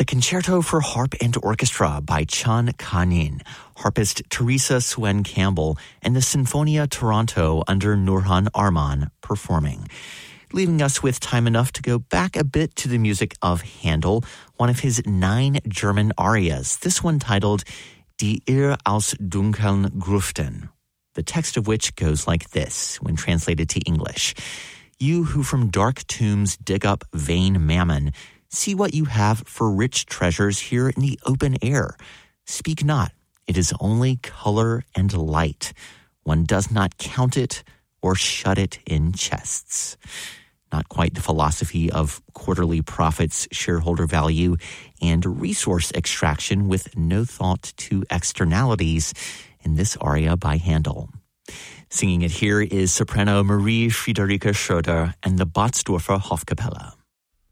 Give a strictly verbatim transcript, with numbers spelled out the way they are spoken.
the Concerto for Harp and Orchestra by Chan Kanin, harpist Teresa Swen Campbell, and the Sinfonia Toronto under Nurhan Arman performing. Leaving us with time enough to go back a bit to the music of Handel, one of his nine German arias, this one titled Die Irr aus dunklen Gruften, the text of which goes like this when translated to English. You who from dark tombs dig up vain mammon, see what you have for rich treasures here in the open air. Speak not, it is only color and light. One does not count it or shut it in chests. Not quite the philosophy of quarterly profits, shareholder value, and resource extraction with no thought to externalities in this aria by Handel. Singing it here is soprano Marie Friederike Schroeder and the Botsdorfer Hofkapelle.